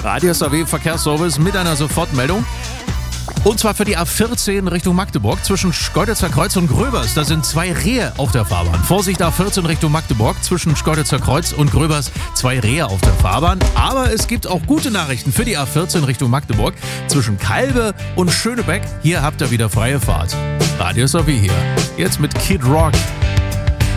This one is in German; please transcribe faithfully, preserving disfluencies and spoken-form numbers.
Radio S A W Verkehrsservice mit einer Sofortmeldung. Und zwar für die A vierzehn Richtung Magdeburg zwischen Schkeuditzer Kreuz und Gröbers. Da sind zwei Rehe auf der Fahrbahn. Vorsicht, A vierzehn Richtung Magdeburg zwischen Schkeuditzer Kreuz und Gröbers. Zwei Rehe auf der Fahrbahn. Aber es gibt auch gute Nachrichten für die A vierzehn Richtung Magdeburg zwischen Kalbe und Schönebeck. Hier habt ihr wieder freie Fahrt. Radio S A W hier. Jetzt mit Kid Rock.